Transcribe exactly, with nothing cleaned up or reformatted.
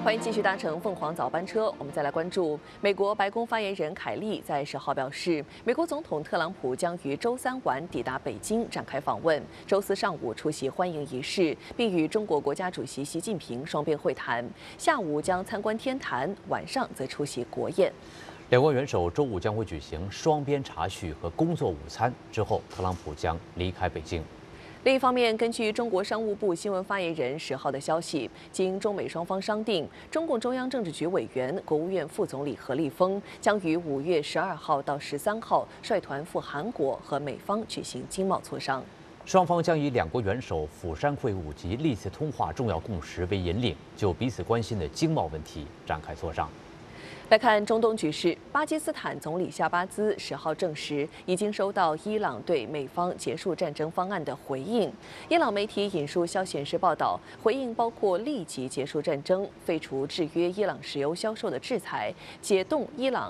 欢迎继续搭乘凤凰早班车。我们再来关注美国白宫发言人凯利在十号表示，美国总统特朗普将于周三晚抵达北京展开访问，周四上午出席欢迎仪式，并与中国国家主席习近平双边会谈。下午将参观天坛，晚上则出席国宴。 两国元首周五将会举行双边茶叙和工作午餐，之后特朗普将离开北京。 另一方面，根据中国商务部新闻发言人十号的消息，经中美双方商定，中共中央政治局委员、国务院副总理何立峰将于五月十二号到十三号率团赴韩国和美方举行经贸磋商。 双方将以两国元首釜山会晤及历次通话重要共识为引领，就彼此关心的经贸问题展开磋商。 来看中东局势，巴基斯坦总理夏巴兹十号证实，已经收到伊朗对美方结束战争方案的回应。伊朗媒体引述消息人士报道，回应包括立即结束战争、废除制约伊朗石油销售的制裁、解冻伊朗